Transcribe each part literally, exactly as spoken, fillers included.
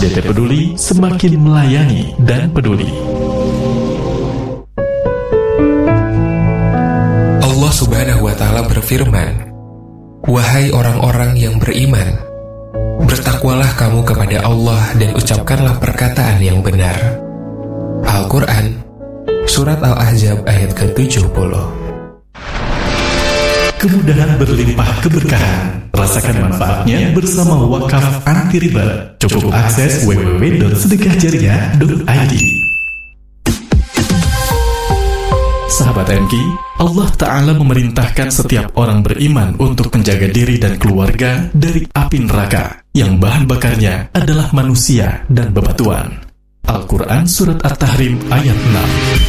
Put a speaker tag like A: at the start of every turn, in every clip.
A: D T Peduli, semakin melayani dan peduli.
B: Allah Subhanahu wa Ta'ala berfirman, "Wahai orang-orang yang beriman, bertakwalah kamu kepada Allah dan ucapkanlah perkataan yang benar." Al-Quran, Surat Al-Ahzab ayat ke tujuh puluh.
A: Kemudahan berlimpah keberkahan. Rasakan manfaatnya bersama Wakaf Anti Riba. Cukup akses w w w titik sedekah jariah titik i d. Sahabat M K, Allah Ta'ala memerintahkan setiap orang beriman untuk menjaga diri dan keluarga dari api neraka yang bahan bakarnya adalah manusia dan bebatuan. Al-Quran Surat At-Tahrim ayat enam.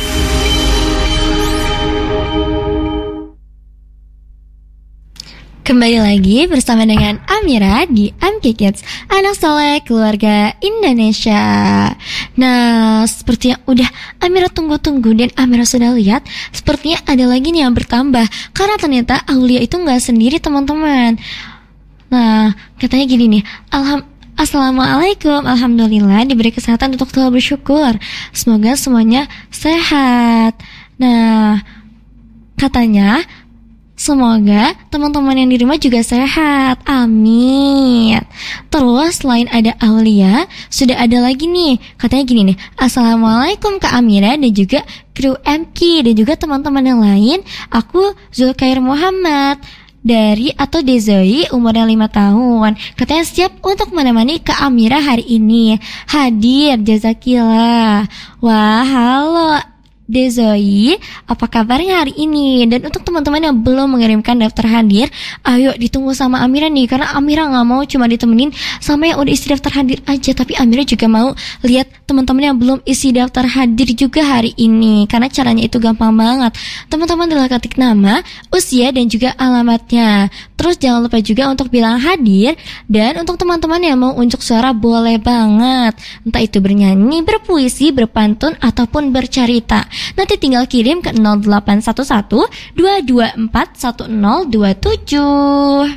C: Kembali lagi bersama dengan Amira di M K Kids, anak soleh keluarga Indonesia. Nah, seperti yang udah Amira tunggu-tunggu dan Amira sudah lihat, sepertinya ada lagi nih yang bertambah. Karena ternyata Aulia itu gak sendiri, teman-teman. Nah, katanya gini nih, Alham Assalamualaikum, Alhamdulillah diberi kesehatan untuk selalu bersyukur. Semoga semuanya sehat. Nah, katanya semoga teman-teman yang di rumah juga sehat. Amin. Terus selain ada Aulia, sudah ada lagi nih. Katanya gini nih, Assalamualaikum Kak Amira dan juga kru M K dan juga teman-teman yang lain. Aku Zulkair Muhammad dari atau Dezoi, umurnya lima tahun. Katanya siap untuk menemani Kak Amira hari ini. Hadir, jazakillah. Wah, halo Dezoi, apa kabarnya hari ini? Dan untuk teman-teman yang belum mengirimkan daftar hadir, ayo ditunggu sama Amira nih, karena Amira gak mau cuma ditemenin sama yang udah isi daftar hadir aja, tapi Amira juga mau lihat teman-teman yang belum isi daftar hadir juga hari ini. Karena caranya itu gampang banget. Teman-teman tinggal ketik nama, usia, dan juga alamatnya. Terus jangan lupa juga untuk bilang hadir. Dan untuk teman-teman yang mau unjuk suara, boleh banget, entah itu bernyanyi, berpuisi, berpantun, ataupun bercerita. Nanti tinggal kirim ke nol delapan satu satu dua dua empat satu nol dua tujuh.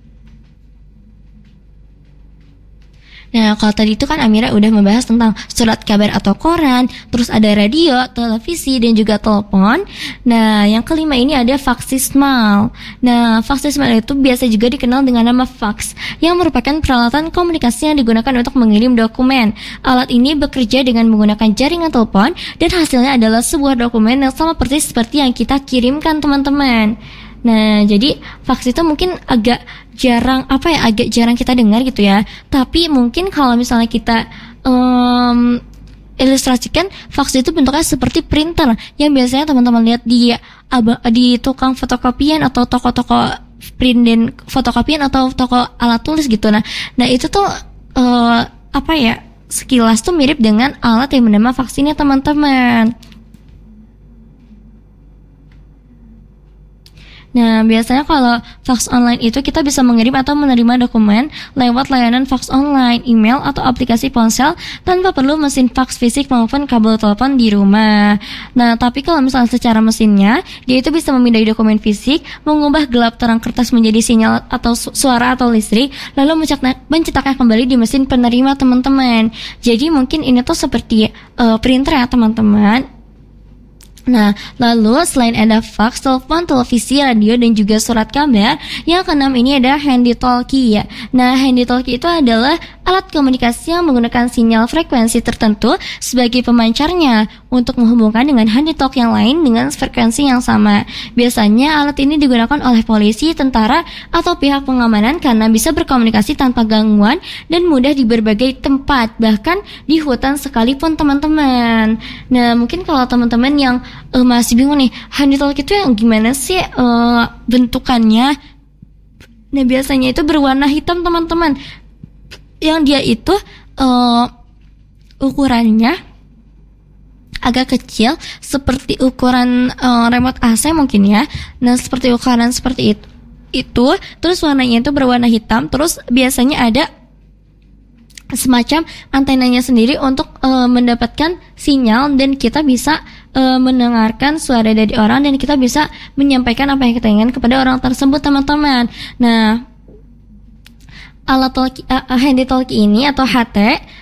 C: Nah, kalau tadi itu kan Amira udah membahas tentang surat kabar atau koran, terus ada radio, televisi, dan juga telepon. Nah, yang kelima ini ada faksismal. Nah, faksismal itu biasa juga dikenal dengan nama fax, yang merupakan peralatan komunikasi yang digunakan untuk mengirim dokumen. Alat ini bekerja dengan menggunakan jaringan telepon, dan hasilnya adalah sebuah dokumen yang sama persis seperti yang kita kirimkan, teman-teman. Nah, jadi fax itu mungkin agak jarang, apa ya, agak jarang kita dengar gitu ya. Tapi mungkin kalau misalnya kita um, ilustrasikan, fax itu bentuknya seperti printer yang biasanya teman-teman lihat di di tukang fotokopian atau toko-toko print dan fotokopian atau toko alat tulis gitu. Nah, nah itu tuh uh, apa ya, sekilas tuh mirip dengan alat yang bernama fax ini, teman-teman. Nah, biasanya kalau fax online itu kita bisa mengirim atau menerima dokumen lewat layanan fax online, email, atau aplikasi ponsel tanpa perlu mesin fax fisik maupun kabel telepon di rumah. Nah, tapi kalau misalnya secara mesinnya, dia itu bisa memindai dokumen fisik, mengubah gelap terang kertas menjadi sinyal atau su- suara atau listrik, lalu mencetaknya, mencetaknya kembali di mesin penerima, teman-teman. Jadi mungkin ini tuh seperti uh, printer ya, teman-teman. Nah, lalu selain ada fax, telepon, televisi, radio, dan juga surat kabar, yang keenam ini ada handy talkie ya. Nah, handy talkie itu adalah alat komunikasi yang menggunakan sinyal frekuensi tertentu sebagai pemancarnya untuk menghubungkan dengan handy talk yang lain dengan frekuensi yang sama. Biasanya alat ini digunakan oleh polisi, tentara, atau pihak pengamanan karena bisa berkomunikasi tanpa gangguan dan mudah di berbagai tempat, bahkan di hutan sekalipun, teman-teman. Nah, mungkin kalau teman-teman yang uh, masih bingung nih, handy talk itu yang gimana sih uh, bentukannya? Nah, biasanya itu berwarna hitam, teman-teman. Yang dia itu uh, ukurannya agak kecil, seperti ukuran uh, remote A C mungkin ya. Nah, seperti ukuran seperti itu. Itu, terus warnanya itu berwarna hitam. Terus biasanya ada semacam antenanya sendiri untuk uh, mendapatkan sinyal, dan kita bisa uh, mendengarkan suara dari orang, dan kita bisa menyampaikan apa yang kita inginkan kepada orang tersebut, teman-teman. Nah, alat talkie, uh, handy talkie ini atau H T